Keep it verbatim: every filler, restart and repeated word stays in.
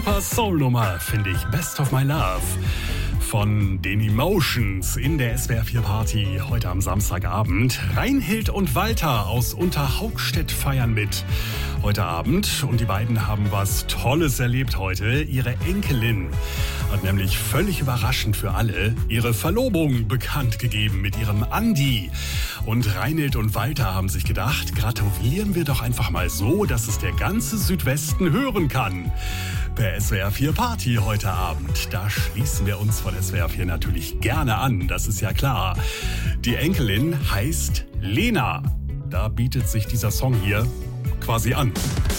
Super Soul-Nummer, finde ich. Best of My Love von den Emotions in der S W R vier Party heute am Samstagabend. Reinhild und Walter aus Unterhaugstedt feiern mit heute Abend und die beiden haben was Tolles erlebt heute. Ihre Enkelin hat nämlich völlig überraschend für alle ihre Verlobung bekannt gegeben mit ihrem Andi. Und Reinhild und Walter haben sich gedacht, gratulieren wir doch einfach mal so, dass es der ganze Südwesten hören kann. Per S W R vier Party heute Abend. Da schließen wir uns von S W R vier natürlich gerne an, das ist ja klar. Die Enkelin heißt Lena. Da bietet sich dieser Song hier quasi an.